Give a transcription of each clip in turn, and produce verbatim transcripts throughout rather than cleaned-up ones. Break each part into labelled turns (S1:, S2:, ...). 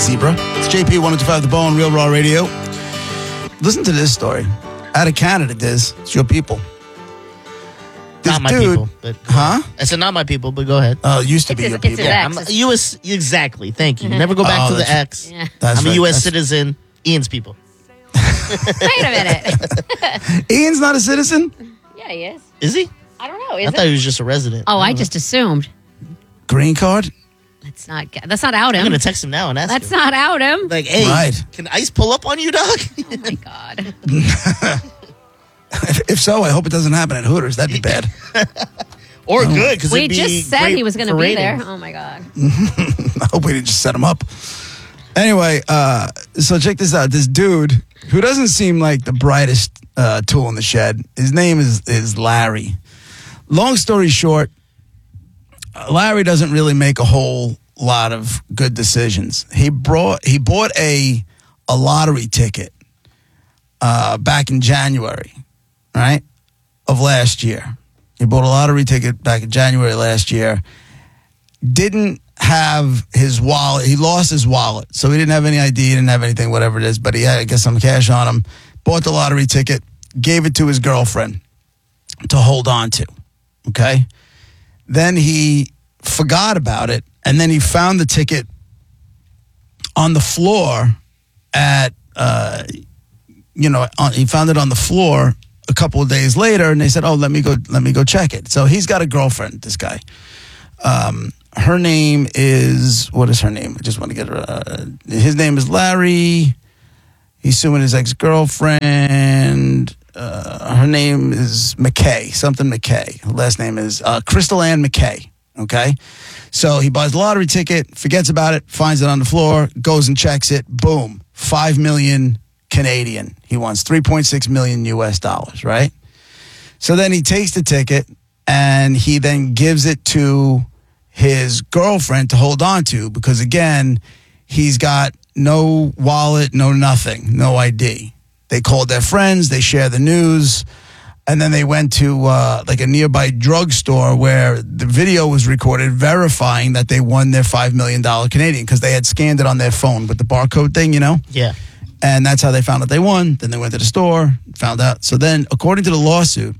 S1: Zebra. It's J P one oh two five The Bone, Real Raw Radio. Listen to this story. Out of Canada, Diz. It's your people. This
S2: not my
S1: dude,
S2: people. But,
S1: huh?
S2: I said not my people, but go ahead.
S1: Oh, it used to be
S3: It's
S1: your
S3: his- it's
S1: people.
S3: his
S2: Yeah,
S3: ex.
S2: I'm a U S Exactly. Thank you. Never go back
S1: Oh,
S2: to the
S1: that's-
S2: X.
S3: Yeah.
S1: That's
S2: I'm a
S1: right.
S2: U S
S1: That's-
S2: citizen. Ian's people.
S3: Wait a minute.
S1: Ian's not a citizen?
S3: Yeah, he is.
S2: Is he?
S3: I don't know.
S2: I
S3: Is
S2: thought
S3: it?
S2: he was just a resident.
S3: Oh, I
S2: don't know.
S3: just assumed.
S1: Green card?
S3: Let's not. Let's not out
S2: I'm
S3: him.
S2: gonna text him now and ask
S3: Let's
S2: him.
S3: not out him.
S2: Like, hey,
S1: Right.
S2: can ICE pull up on you, dog?
S3: Oh my god.
S1: If, if so, I hope it doesn't happen at Hooters. That'd be bad.
S2: Or good, because
S3: We just said he was going to be there. Oh my god.
S1: I hope we didn't just set him up. Anyway, uh, so check this out. This dude, who doesn't seem like the brightest uh, tool in the shed, his name is, is Larry. Long story short, uh, Larry doesn't really make a whole lot of good decisions. He brought he bought a a lottery ticket uh, back in January, right, of last year. He bought a lottery ticket back in January last year. Didn't have his wallet. He lost his wallet. So he didn't have any I D, he didn't have anything, whatever it is. But he had, I guess, some cash on him. Bought the lottery ticket, gave it to his girlfriend to hold on to. Okay? Then he forgot about it. And then he found the ticket on the floor at, uh, you know, on, he found it on the floor a couple of days later, and they said, "Oh, let me go, let me go check it." So he's got a girlfriend. This guy, um, her name is what is her name? I just want to get her. Uh, his name is Larry. He's suing his ex girlfriend. Uh, her name is McKay, something McKay. Her last name is uh, Crystal Ann McKay. Okay, so he buys the lottery ticket, forgets about it, finds it on the floor, goes and checks it. Boom, five million Canadian. He wants three point six million U S dollars, right? So then he takes the ticket and he then gives it to his girlfriend to hold on to because, again, he's got no wallet, no nothing, no I D. They called their friends, they share the news, and then they went to uh, like a nearby drugstore where the video was recorded verifying that they won their five million dollars Canadian because they had scanned it on their phone with the barcode thing, you know?
S2: Yeah.
S1: And that's how they found out they won. Then they went to the store, found out. So then, according to the lawsuit,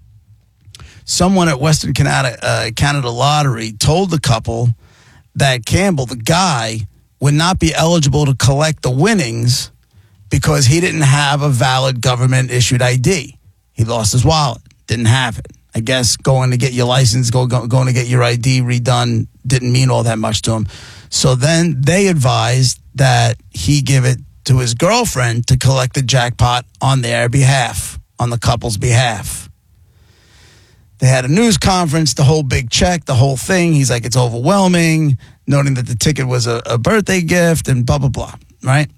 S1: someone at Western Canada, uh, Canada Lottery told the couple that Campbell, the guy, would not be eligible to collect the winnings because he didn't have a valid government-issued I D. He lost his wallet, didn't have it. I guess going to get your license, go, go, going to get your I D redone didn't mean all that much to him. So then they advised that he give it to his girlfriend to collect the jackpot on their behalf, on the couple's behalf. They had a news conference, the whole big check, the whole thing. He's like, it's overwhelming, noting that the ticket was a, a birthday gift and blah, blah, blah, right?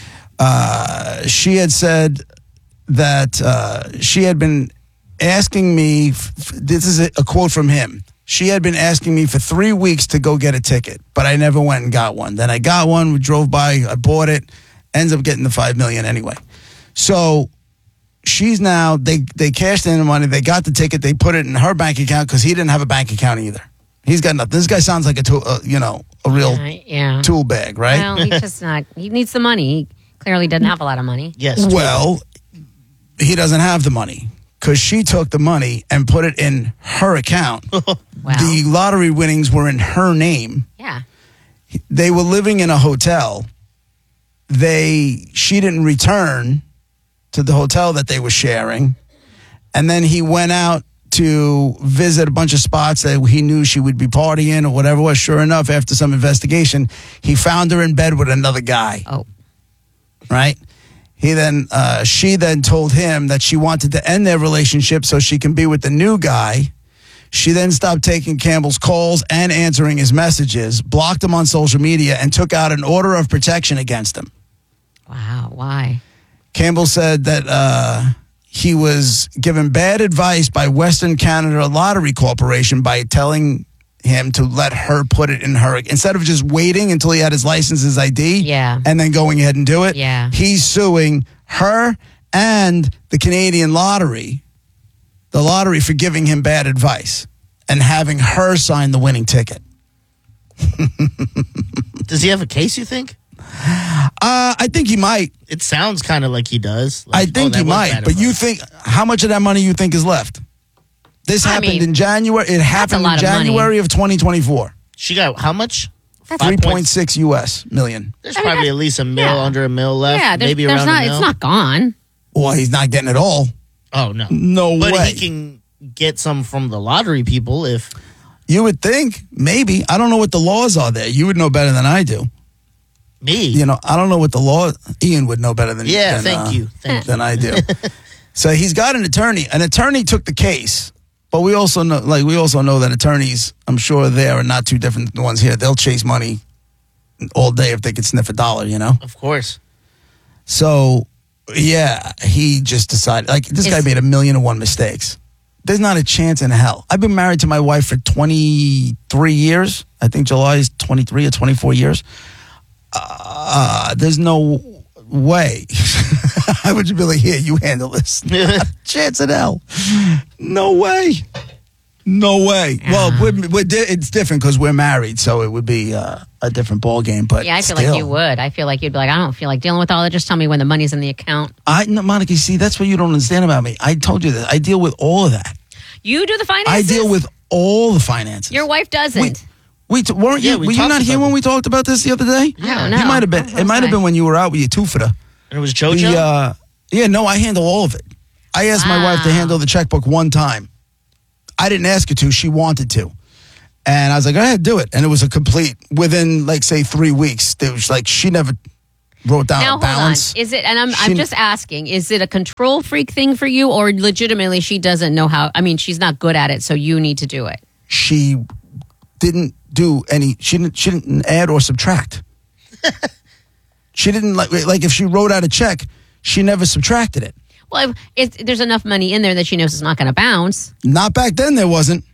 S1: Uh, she had said that uh, she had been asking me, f- this is a, a quote from him, she had been asking me for three weeks to go get a ticket, but I never went and got one. Then I got one, we drove by, I bought it, ends up getting the five million anyway. So she's now, they, they cashed in the money, they got the ticket, they put it in her bank account because he didn't have a bank account either. He's got nothing. This guy sounds like a, tool, uh, you know, a real
S3: Yeah, yeah.
S1: tool bag, right?
S3: Well, he's just not. He needs the money. He clearly doesn't have a lot of money.
S2: Yes.
S1: Well, he doesn't have the money because she took the money and put it in her account.
S3: Wow.
S1: The lottery winnings were in her name.
S3: Yeah.
S1: They were living in a hotel. They she didn't return to the hotel that they were sharing. And then he went out to visit a bunch of spots that he knew she would be partying or whatever it was. Sure enough, after some investigation, he found her in bed with another guy.
S3: Oh.
S1: Right? He then, uh, she then told him that she wanted to end their relationship so she can be with the new guy. She then stopped taking Campbell's calls and answering his messages, blocked him on social media, and took out an order of protection against him.
S3: Wow. Why?
S1: Campbell said that uh, he was given bad advice by Western Canada Lottery Corporation by telling him to let her put it in her, instead of just waiting until he had his license, his I D,
S3: Yeah.
S1: and then going ahead and do it.
S3: Yeah.
S1: He's suing her and the Canadian Lottery, the lottery, for giving him bad advice and having her sign the winning ticket.
S2: Does he have a case, you think?
S1: Uh, I think he might.
S2: It sounds kind of like he does.
S1: I
S2: Like,
S1: think
S2: oh, that
S1: he
S2: was
S1: might.
S2: bad
S1: But you
S2: advice.
S1: think, how much of that money you think is left? This
S3: I
S1: happened
S3: mean,
S1: in January. It happened in
S3: lot of money.
S1: January of twenty twenty-four.
S2: She got how much?
S1: three point six U S million.
S2: There's
S3: I mean,
S2: probably
S3: that's-
S2: at least a mil,
S3: yeah.
S2: under a mil left.
S3: Yeah, there's,
S2: maybe
S3: there's
S2: around
S3: not.
S2: a mil.
S3: It's not gone.
S1: Well, he's not getting it all.
S2: Oh, no.
S1: No
S2: but
S1: way.
S2: he can get some from the lottery people if...
S1: You would think, maybe. I don't know what the laws are there. You would know better than I do.
S2: Me.
S1: You know, I don't know what the law. Ian would know better than
S2: Yeah,
S1: than,
S2: thank
S1: uh,
S2: you. Thank you.
S1: than I do. So he's got an attorney. An attorney took the case, but we also know, like we also know that attorneys, I'm sure there are not too different than the ones here. They'll chase money all day if they could sniff a dollar. You know.
S2: Of course.
S1: So yeah, he just decided. Like this guy
S3: Is-
S1: made a million and one mistakes. There's not a chance in hell. I've been married to my wife for twenty-three years. I think July is twenty-three or twenty-four years. Uh, there's no way. I would be like, here, you handle this. Not a chance in hell. No way. No way. Well, we're, we're di- it's different because we're married, so it would be uh, a different ball game. But
S3: Yeah, I feel
S1: still,
S3: like you would. I feel like you'd be like, I don't feel like dealing with all that. Just tell me when the money's in the account.
S1: I, no, Monica, see, that's what you don't understand about me. I told you that. I deal with all of that.
S3: You do the
S1: I
S3: finances.
S1: deal with all the finances.
S3: Your wife doesn't.
S1: We t- weren't
S2: Yeah,
S1: you?
S2: we
S1: were you
S2: talked
S1: not here
S2: about
S1: when
S2: it.
S1: we talked about this the other day?
S3: I don't know.
S1: You might have been.
S3: What
S1: It
S3: was
S1: might have
S3: I?
S1: been when you were out with your two-footer.
S2: And it was JoJo?
S1: The, uh, yeah, no, I handle all of it. I asked my wife to
S3: Wow.
S1: handle the checkbook one time. I didn't ask her to. She wanted to. And I was like, go ahead, do it. And it was a complete, within, like, say, three weeks, it was like she never wrote down
S3: Now
S1: a
S3: hold
S1: balance.
S3: on. Is it? And I'm
S1: She-
S3: I'm just asking. Is it a control freak thing for you, or legitimately she doesn't know how? I mean, she's not good at it, so you need to do it.
S1: She didn't do any, she didn't, she didn't add or subtract. She didn't, like, like, if she wrote out a check, she never subtracted it.
S3: Well, if, if there's enough money in there that she knows it's not going to bounce.
S1: Not back then, there wasn't.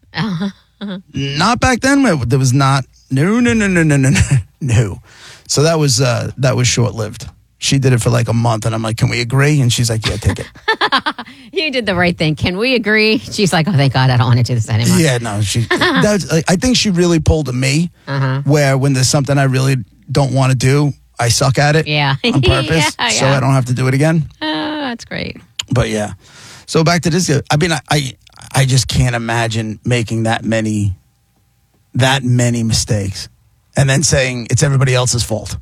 S1: Not back then. There was not. No, no, no, no, no, no, no, no. So that was uh, that was short lived. She did it for like a month, and I'm like, "Can we agree?" And she's like, "Yeah, take it."
S3: You did the right thing. Can we agree? She's like, oh, thank God, I don't want to do this anymore.
S1: Yeah, no. She. That's. I think she really pulled a me,
S3: Uh-huh.
S1: where when there's something I really don't want to do, I suck at it.
S3: Yeah.
S1: On purpose,
S3: Yeah,
S1: so
S3: yeah.
S1: I don't have to do it again.
S3: Oh, that's great.
S1: But yeah. So back to this. I mean, I, I I just can't imagine making that many that many mistakes and then saying it's everybody else's fault.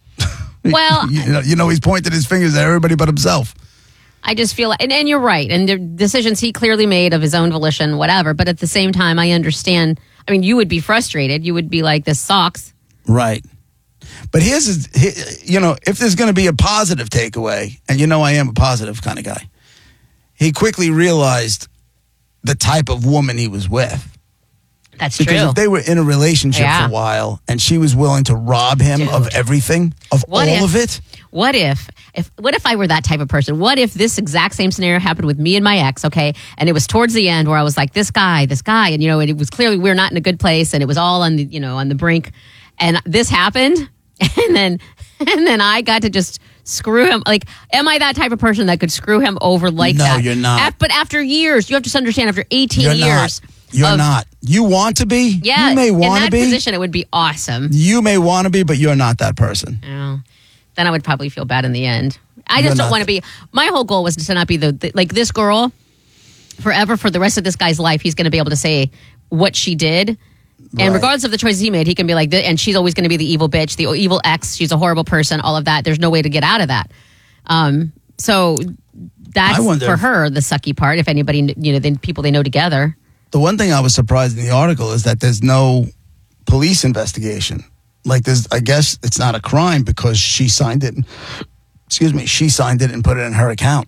S3: Well,
S1: you, know, you know, he's pointed his fingers at everybody but himself.
S3: I just feel, and, and you're right. And the decisions he clearly made of his own volition, whatever. But at the same time, I understand. I mean, you would be frustrated. You would be like, this sucks.
S1: Right. But here's, his, he, you know, if there's going to be a positive takeaway, and you know I am a positive kind of guy, he quickly realized the type of woman he was with.
S3: That's
S1: Because
S3: true.
S1: if they were in a relationship
S3: Yeah.
S1: for a while and she was willing to rob him
S3: Dude.
S1: of everything, of
S3: What
S1: all
S3: if-
S1: of it,
S3: What if, if, what if I were that type of person? What if this exact same scenario happened with me and my ex, okay? And it was towards the end where I was like, this guy, this guy, and you know, and it was clearly we we're not in a good place, and it was all on the, you know, on the brink, and this happened, and then, and then I got to just screw him. Like, am I that type of person that could screw him over like
S1: No,
S3: that?
S1: you're not.
S3: Af- but after years, you have to understand. After eighteen
S1: you're
S3: years,
S1: not. You're
S3: of-
S1: not. You want to be.
S3: Yeah,
S1: You may
S3: in
S1: want to
S3: that
S1: be.
S3: position, it would be awesome.
S1: You may want to be, but you're not that person.
S3: Oh, then I would probably feel bad in the end. I
S1: You're
S3: just don't
S1: not
S3: want to be. My whole goal was to not be the, the like this girl forever for the rest of this guy's life. He's going to be able to say what she did,
S1: Right.
S3: and regardless of the choices he made, he can be like, and she's always going to be the evil bitch, the evil ex. She's a horrible person. All of that. There's no way to get out of that. Um, so that's
S1: I wonder
S3: for
S1: if-
S3: her the sucky part. If anybody, you know, the people they know together.
S1: The one thing I was surprised in the article is that there's no police investigation. Like, there's, I guess it's not a crime because she signed it. Excuse me, she signed it and put it in her account.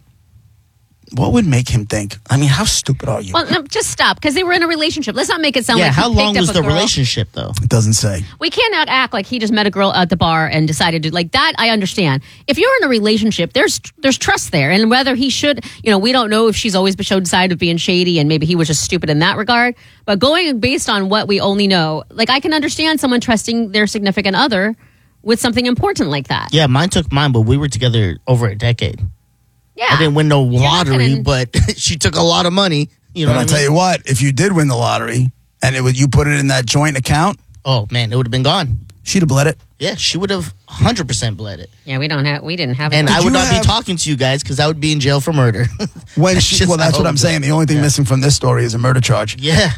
S1: What would make him think? I mean, how stupid are you?
S3: Well, no, just stop because they were in a relationship. Let's not make it sound
S2: yeah,
S3: like he
S2: how long
S3: picked up
S2: was
S3: a
S2: the
S3: girl.
S2: relationship, though?
S1: It doesn't say.
S3: We cannot act like he just met a girl at the bar and decided to like that. I understand. If you're in a relationship, there's there's trust there, and whether he should, you know, we don't know if she's always been showed side of being shady, and maybe he was just stupid in that regard. But going based on what we only know, like I can understand someone trusting their significant other with something important like that.
S2: Yeah, mine took mine, but we were together over a decade.
S3: Yeah,
S2: I didn't win no
S3: not
S2: lottery,
S3: gonna-
S2: but she took a lot of money. You know
S1: But
S2: what
S1: I'll
S2: I
S1: tell
S2: mean?
S1: you what, if you did win the lottery and it was, you put it in that joint account,
S2: Oh, man, it would have been gone.
S1: She'd have bled it.
S2: Yeah, she would have one hundred percent bled it.
S3: Yeah, we don't have. We didn't have it.
S2: And
S1: Did
S2: I would
S1: you
S2: not
S1: have-
S2: be talking to you guys because I would be in jail for murder.
S1: When
S2: That's
S1: she,
S2: just
S1: well, that's
S2: how
S1: what
S2: it
S1: I'm
S2: was.
S1: saying. The only thing
S2: Yeah.
S1: missing from this story is a murder charge.
S2: Yeah.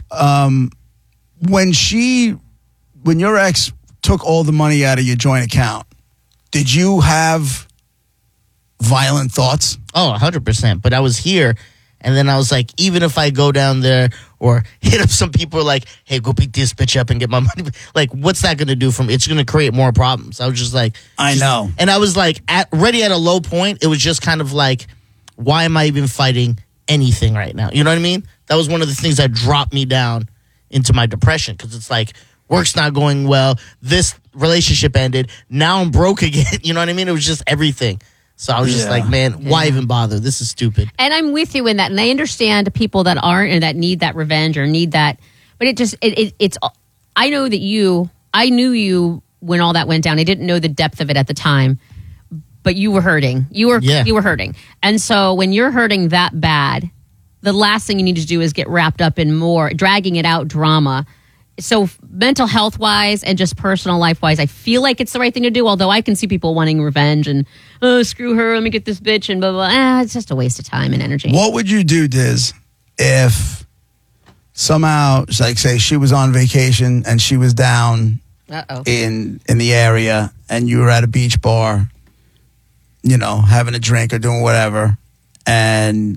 S1: When she, when your ex took all the money out of your joint account, did you have violent thoughts?
S2: Oh, one hundred percent. But I was here, and then I was like, even if I go down there or hit up some people like, hey, go pick this bitch up and get my money. Like, what's that going to do for me? It's going to create more problems. I was just like.
S1: I
S2: just-
S1: know.
S2: And I was like, at ready at a low point. It was just kind of like, why am I even fighting anything right now? You know what I mean? That was one of the things that dropped me down into my depression because it's like, work's not going well. This relationship ended. Now I'm broke again. You know what I mean? It was just everything. So I was just
S1: Yeah.
S2: like, man, why even bother? This is stupid.
S3: And I'm with you in that, and I understand people that aren't and that need that revenge or need that. But it just it, it it's. I know that you. I knew you when all that went down. I didn't know the depth of it at the time, but you were hurting. You were
S2: Yeah.
S3: you were hurting, and so when you're hurting that bad, the last thing you need to do is get wrapped up in more dragging it out drama. So mental health wise and just personal life wise, I feel like it's the right thing to do. Although I can see people wanting revenge and oh screw her, let me get this bitch and blah blah. Ah, it's just a waste of time and energy.
S1: What would you do, Diz, if somehow, like, say, she was on vacation and she was down
S3: Uh oh.
S1: in in the area, and you were at a beach bar, you know, having a drink or doing whatever, and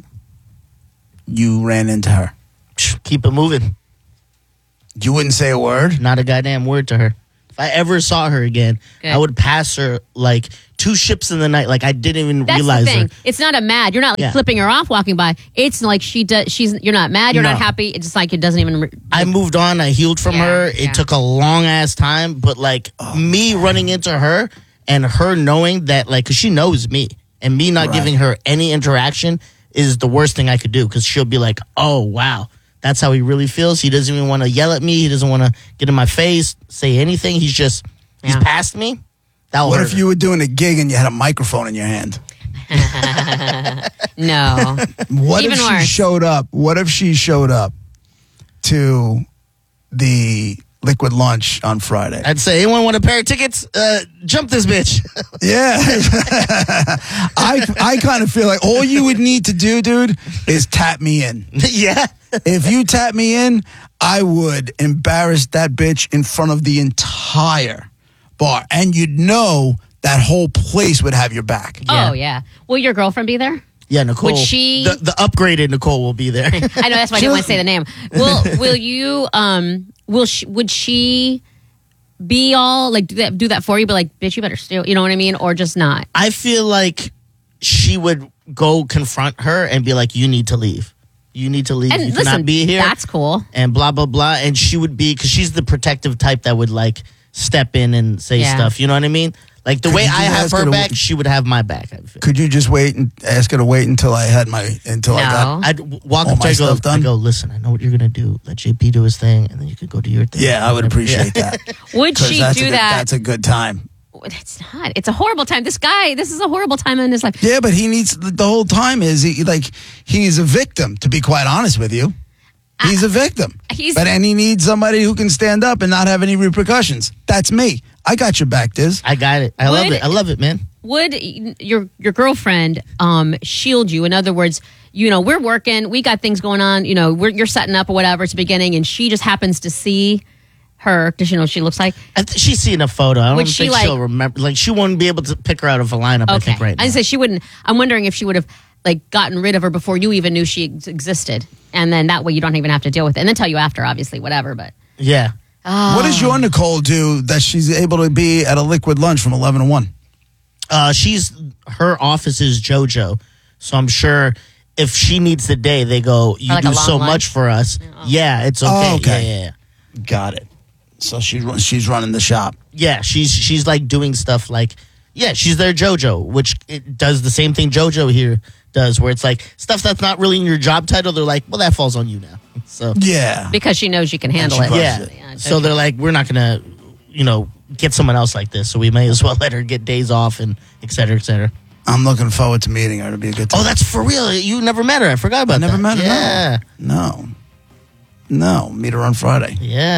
S1: you ran into her?
S2: Keep it moving.
S1: You wouldn't say a word?
S2: Not a goddamn word to her. If I ever saw her again,
S3: Good.
S2: I would pass her like two ships in the night. Like I didn't even
S3: That's
S2: realize
S3: the thing.
S2: her.
S3: It's not a mad. You're not like,
S2: Yeah.
S3: flipping her off walking by. It's like she does. She's. You're not mad. You're
S1: No.
S3: not happy. It's just like it doesn't even. Re-
S2: I moved on. I healed from
S3: Yeah,
S2: her. It
S3: yeah.
S2: took a long ass time, but like me running into her and her knowing that, like, because she knows me and me not
S1: Right.
S2: giving her any interaction is the worst thing I could do because she'll be like, oh, wow. That's how he really feels. He doesn't even want to yell at me. He doesn't want to get in my face, say anything. He's just, he's
S3: Yeah.
S2: past me. That
S1: What
S2: hurt
S1: if
S2: her.
S1: you were doing a gig and you had a microphone in your hand?
S3: no.
S1: What
S3: Even
S1: if she
S3: worse.
S1: showed up? What if she showed up to the Liquid Lunch on Friday?
S2: I'd say, anyone want a pair of tickets? Uh, jump this bitch.
S1: Yeah. I I kind of feel like all you would need to do, dude, is tap me in.
S2: yeah.
S1: If you tap me in, I would embarrass that bitch in front of the entire bar. And you'd know that whole place would have your back.
S2: Yeah.
S3: Oh yeah. Will your girlfriend be there?
S2: Yeah, Nicole.
S3: Would she-
S2: The, the upgraded Nicole will be there.
S3: I know that's why I didn't want to say the name. Will Will you? Um. Will she? Would she? Be all like do that, do that for you, but like, bitch, you better steal. You know what I mean, or just not.
S2: I feel like she would go confront her and be like, you need to leave. You need to leave.
S3: And
S2: you
S3: listen,
S2: cannot be here.
S3: that's cool.
S2: And blah, blah, blah. And she would be, because she's the protective type that would like step in and say
S3: Yeah.
S2: stuff. You know what I mean? Like the
S1: Could
S2: way
S1: you
S2: I
S1: just
S2: have
S1: ask her
S2: her
S1: to-
S2: back, she would have my back. I feel.
S1: Could you just wait and ask her to wait until I had my until I got?
S3: No.
S2: I'd w- walk
S1: All
S2: up to
S1: my
S2: her and go,
S1: stuff done?
S2: I go, listen, I know what you're going to do. Let J P do his thing, and then you could go do your thing.
S1: Yeah, I would appreciate that.
S3: Would
S1: 'Cause
S3: she
S1: that's a
S3: do
S1: good-
S3: that?
S1: That's a good time.
S3: It's not. It's a horrible time. This guy. This is a horrible time in his life.
S1: Yeah, but he needs the whole time is he like he's a victim. To be quite honest with you, he's a victim.
S3: He's-
S1: but and he needs somebody who can stand up and not have any repercussions. That's me. I got your back, Diz.
S2: I got it. I love
S3: Would-
S2: it. I love it, man.
S3: Would your your girlfriend um shield you? In other words, you know, we're working, we got things going on. You know, we're, you're setting up or whatever. It's the beginning, and she just happens to see her. Does she know what she looks like?
S2: I th- she's seen a photo. I don't
S3: Would she,
S2: think
S3: like-
S2: she'll remember. Like, she wouldn't be able to pick her out of a lineup, I
S3: Okay,
S2: think, right now.
S3: I say she wouldn't. I'm wondering if she would have like gotten rid of her before you even knew she ex- existed, and then that way you don't even have to deal with it, and then tell you after, obviously, whatever. But
S2: yeah.
S1: What does your Nicole do that she's able to be at a Liquid Lunch from eleven to one?
S2: Uh, she's her office is JoJo, so I'm sure if she needs the day, they go. You
S3: like a
S2: do
S3: long
S2: so
S3: lunch?
S2: much for us. Yeah, it's okay.
S1: Oh, okay.
S2: Yeah, yeah, yeah.
S1: Got it. So she run- she's running the shop.
S2: Yeah, she's she's like doing stuff like yeah, she's their JoJo, which it does the same thing JoJo here does, where it's like stuff that's not really in your job title. They're like, well, that falls on you now. So
S1: Yeah.
S3: because she knows you can handle
S1: she
S3: it.
S1: runs
S2: yeah,
S1: it.
S2: so they're like, we're not gonna, you know, get someone else like this. So we may as well let her get days off and et cetera, et cetera.
S1: I'm looking forward to meeting her. It'll be a good time.
S2: Oh, that's for real. You never met her. I forgot about
S1: I never
S2: that.
S1: met her.
S2: Yeah,
S1: No. No. No. Meet her on Friday.
S2: yeah.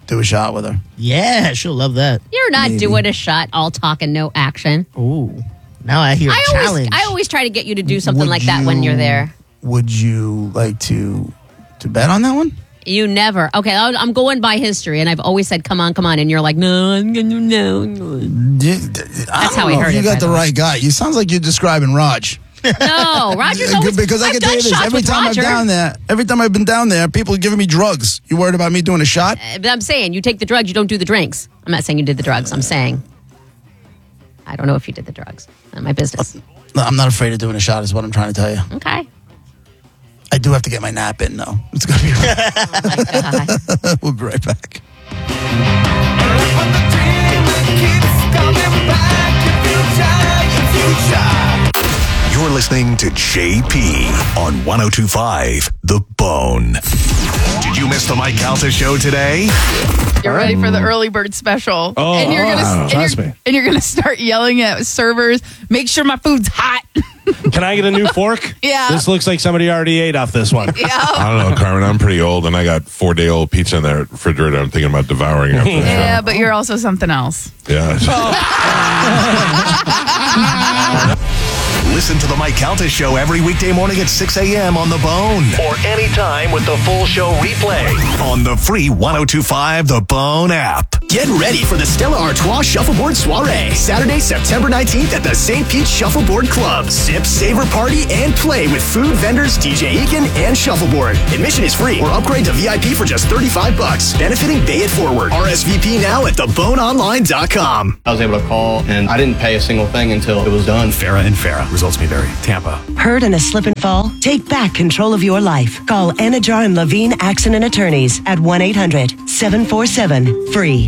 S1: do a shot with her.
S2: Yeah, she'll love that.
S3: You're not
S1: Maybe.
S3: doing a shot, all talk and no action.
S2: Ooh. Now I hear
S3: I
S2: a
S3: always,
S2: challenge.
S3: I always try to get you to do something
S1: Would
S3: like that when
S1: you-
S3: you're there.
S1: Would you like to to bet on that one?
S3: You never. Okay, I'll- I'm going by history, and I've always said, "Come on, come on," and you're like, "No, I'm gonna no." no."
S1: That's
S3: how I heard
S1: You
S3: it,
S1: got
S3: by
S1: the
S3: the way.
S1: right guy. You sounds like you're describing Raj.
S3: No, Roger's always
S1: because I
S3: I've
S1: can tell
S3: done
S1: you this.
S3: shots
S1: Every
S3: with
S1: time
S3: Roger.
S1: I'm down there, every time I've been down there, people are giving me drugs. You worried about me doing a shot?
S3: Uh, But I'm saying you take the drugs, you don't do the drinks. I'm not saying you did the drugs. I'm saying I don't know if you did the drugs. Not my business.
S1: No, I'm not afraid of doing a shot. Is what I'm trying to tell you.
S3: Okay.
S1: I do have to get my nap in, though. It's gonna be.
S3: God.
S1: We'll be right back.
S4: You're listening to J P on ten twenty-five The Bone. Did you miss the Mike Calta show today?
S5: You're ready for the early bird special.
S6: Oh,
S5: and you're gonna
S6: wow.
S5: and
S6: Trust
S5: you're,
S6: me.
S5: and you're gonna start yelling at servers, make sure my food's hot.
S6: Can I get a new fork?
S5: Yeah.
S6: This looks like somebody already ate off this one.
S5: Yeah.
S7: I don't know, Carmen. I'm pretty old, and I got four day old pizza in the refrigerator. I'm thinking about devouring after the
S5: Yeah, but you're also something else.
S7: show. Yeah.
S4: Listen to the Mike Calta show every weekday morning at six a.m. on The Bone. Or anytime with the full show replay on the free ten twenty-five The Bone app.
S8: Get ready for the Stella Artois Shuffleboard Soiree, Saturday, September nineteenth at the Saint Pete Shuffleboard Club. Sip, savor, party, and play with food vendors D J Eakin and Shuffleboard. Admission is free or upgrade to V I P for just thirty-five bucks. Benefiting Bay It Forward. R S V P now at the bone online dot com.
S9: I was able to call, and I didn't pay a single thing until it was done.
S10: Farah and Farah. Results may vary. Tampa.
S11: Hurt in a slip and fall? Take back control of your life. Call Anajar and Levine Accident Attorneys at one eight hundred seven four seven free.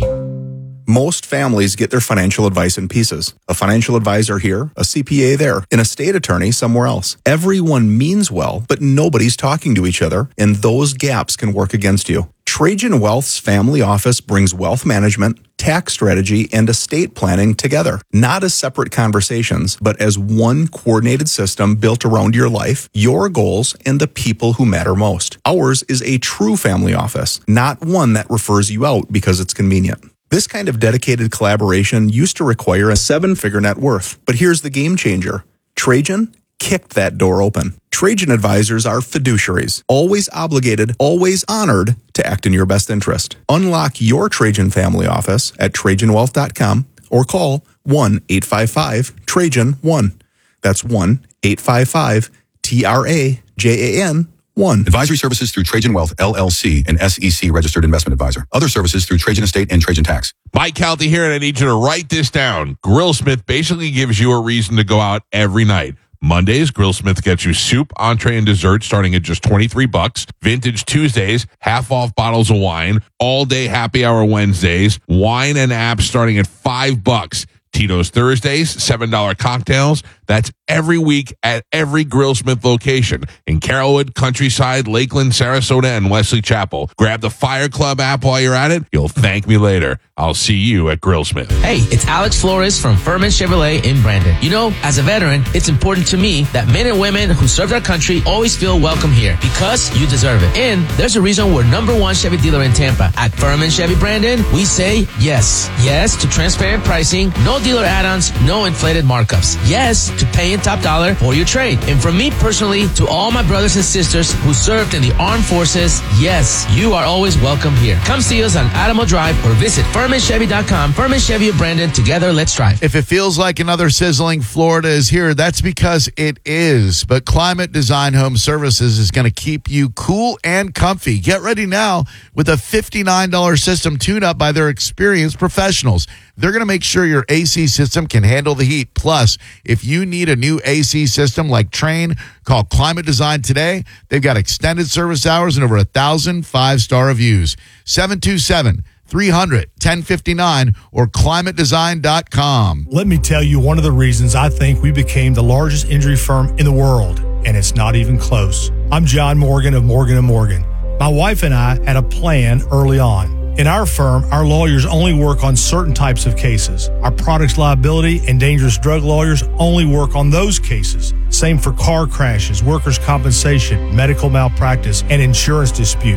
S12: Most families get their financial advice in pieces. A financial advisor here, a C P A there, an estate attorney somewhere else. Everyone means well, but nobody's talking to each other, and those gaps can work against you. Trajan Wealth's family office brings wealth management, tax strategy, and estate planning together. Not as separate conversations, but as one coordinated system built around your life, your goals, and the people who matter most. Ours is a true family office, not one that refers you out because it's convenient. This kind of dedicated collaboration used to require a seven-figure net worth. But here's the game changer. Trajan kicked that door open. Trajan advisors are fiduciaries, always obligated, always honored to act in your best interest. Unlock your Trajan family office at trajan wealth dot com or call one eight five five Trajan one. That's one eight five five T R A J A N one.
S13: Advisory services through Trajan Wealth, L L C, an S E C registered investment advisor. Other services through Trajan Estate and Trajan Tax.
S7: Mike Calta here, and I need you to write this down. Grillsmith basically gives you a reason to go out every night. Mondays, Grillsmith gets you soup, entree, and dessert starting at just twenty-three bucks. Vintage Tuesdays, half off bottles of wine. All day happy hour Wednesdays, wine and apps starting at five bucks. Tito's Thursdays, seven dollar cocktails. That's every week at every Grillsmith location in Carrollwood, Countryside, Lakeland, Sarasota, and Wesley Chapel. Grab the Fire Club app while you're at it. You'll thank me later. I'll see you at Grillsmith.
S14: Hey, it's Alex Flores from Furman Chevrolet in Brandon. You know, as a veteran, it's important to me that men and women who serve their country always feel welcome here because you deserve it. And there's a reason we're number one Chevy dealer in Tampa. At Furman Chevy Brandon, we say yes. Yes to transparent pricing, no dealer add-ons, no inflated markups. Yes to paying top dollar for your trade. And from me personally to all my brothers and sisters who served in the armed forces, yes, you are always welcome here. Come see us on Adamo Drive or visit furman chevy dot com. Furman Chevy of Brandon, together let's drive.
S15: If it feels like another sizzling Florida is here, that's because it is. But Climate Design Home Services is going to keep you cool and comfy. Get ready now with a fifty-nine dollars system tune-up by their experienced professionals. They're going to make sure your A C system can handle the heat. Plus, if you need a new A C system like Train, call Climate Design today. They've got extended service hours and over a thousand five-star reviews. seven two seven, three hundred, ten fifty-nine or climate design dot com.
S16: Let me tell you one of the reasons I think we became the largest injury firm in the world, and it's not even close. I'm John Morgan of Morgan and Morgan. My wife and I had a plan early on. In our firm, our lawyers only work on certain types of cases. Our products liability and dangerous drug lawyers only work on those cases. Same for car crashes, workers' compensation, medical malpractice, and insurance disputes.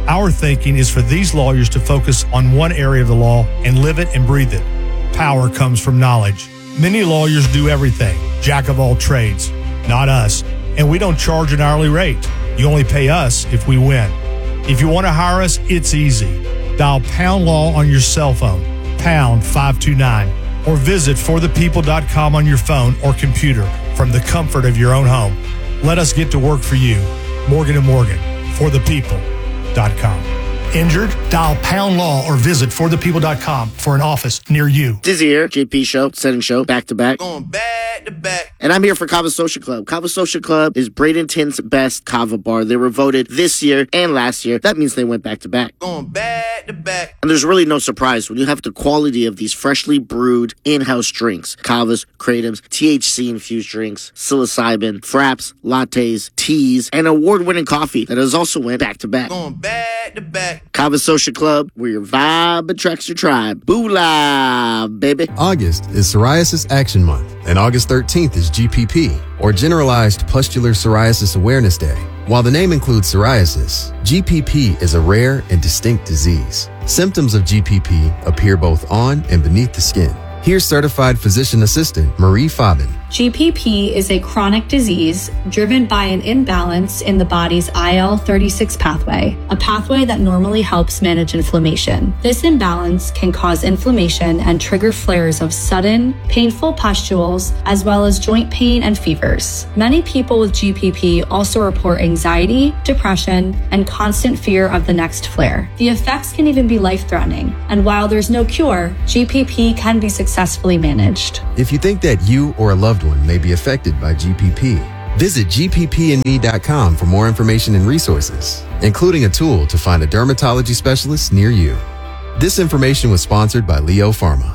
S16: Our thinking is for these lawyers to focus on one area of the law and live it and breathe it. Power comes from knowledge. Many lawyers do everything, jack of all trades. Not us. And we don't charge an hourly rate. You only pay us if we win. If you want to hire us, it's easy. Dial Pound Law on your cell phone, pound five two nine, or visit for the people dot com on your phone or computer from the comfort of your own home. Let us get to work for you. Morgan and Morgan, for the people dot com. Injured? Dial Pound Law or visit for the people dot com for an office near you.
S2: Dizzy here, J P show, setting show, back to back. Going back to back. And I'm here for Kava Social Club. Kava Social Club is Bradenton's best kava bar. They were voted this year and last year. That means they went back to back. Going back to back. And there's really no surprise when you have the quality of these freshly brewed in-house drinks. Kavas, Kratom's, T H C-infused drinks, psilocybin, fraps, lattes, teas, and award-winning coffee that has also went back to back. Going back to back. Kava Social Club, where your vibe attracts your tribe. Boolah, baby.
S17: August is Psoriasis Action Month, and August thirteenth is G P P, or Generalized Pustular Psoriasis Awareness Day. While the name includes psoriasis, G P P is a rare and distinct disease. Symptoms of G P P appear both on and beneath the skin. Here's certified physician assistant Marie Fabin.
S18: G P P is a chronic disease driven by an imbalance in the body's I L thirty-six pathway, a pathway that normally helps manage inflammation. This imbalance can cause inflammation and trigger flares of sudden, painful pustules, as well as joint pain and fevers. Many people with G P P also report anxiety, depression, and constant fear of the next flare. The effects can even be life-threatening, and while there's no cure, G P P can be successfully managed.
S17: If you think that you or a loved one may be affected by G P P, visit G P P and me dot com for more information and resources, including a tool to find a dermatology specialist near you. This information was sponsored by Leo Pharma.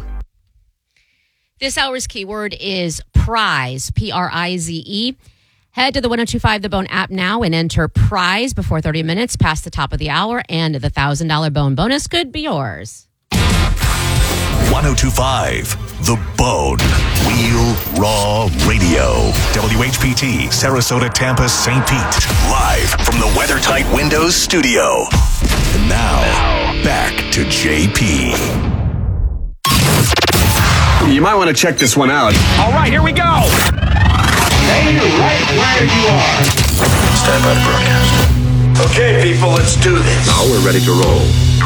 S3: This hour's keyword is prize, P R I Z E. Head to the ten twenty-five The Bone app now and enter prize before thirty minutes past the top of the hour, and the one thousand dollars Bone bonus could be yours.
S4: ten twenty-five The Bone. Real Raw Radio. W H P T, Sarasota, Tampa, Saint Pete. Live from the WeatherTight Windows studio. And now, back to J P.
S19: You might want to check this one out.
S20: All right, here we go. Stay right where you are.
S19: Stand by to broadcast.
S20: Okay, people, let's do this.
S19: Now we're ready to roll.